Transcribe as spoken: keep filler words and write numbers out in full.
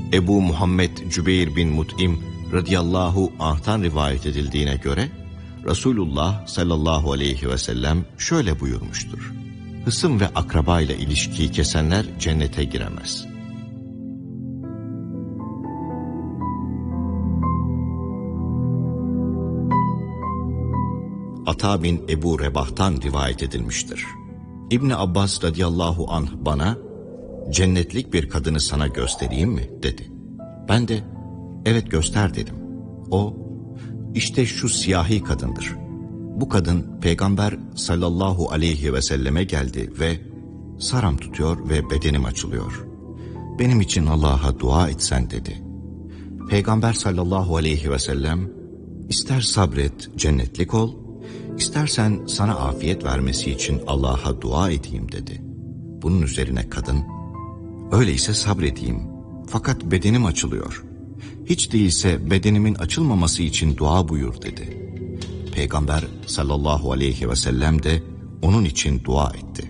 Ebu Muhammed Cübeyr bin Mut'im radıyallahu anh'tan rivayet edildiğine göre Resulullah sallallahu aleyhi ve sellem şöyle buyurmuştur: Hısım ve akraba ile ilişkiyi kesenler cennete giremez. Ata bin Ebu Rebah'tan rivayet edilmiştir. İbni Abbas radıyallahu anh bana, cennetlik bir kadını sana göstereyim mi dedi. Ben de evet göster dedim. O, işte şu siyahi kadındır. Bu kadın Peygamber sallallahu aleyhi ve selleme geldi ve saram tutuyor ve bedenim açılıyor. Benim için Allah'a dua etsen dedi. Peygamber sallallahu aleyhi ve sellem, ister sabret cennetlik ol, İstersen sana afiyet vermesi için Allah'a dua edeyim dedi. Bunun üzerine kadın, öyleyse sabredeyim fakat bedenim açılıyor. Hiç değilse bedenimin açılmaması için dua buyur dedi. Peygamber sallallahu aleyhi ve sellem de onun için dua etti.